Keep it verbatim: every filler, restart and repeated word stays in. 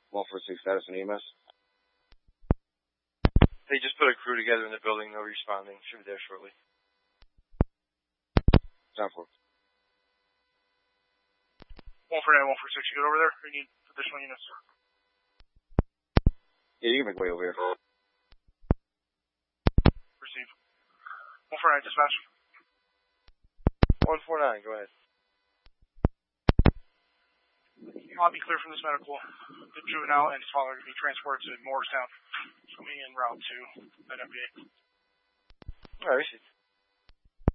one four six status on E M S. They just put a crew together in the building. They're responding. Should be there shortly. Sound for. one four nine, one four six, you good over there? Or you need additional units? Yeah, you can make way over here. Receive. one four nine, dispatch. one four nine, go ahead. I'll be clear from this medical. The juvenile and his father to be transported to Morristown. Coming in route two at M B A. All right, receive.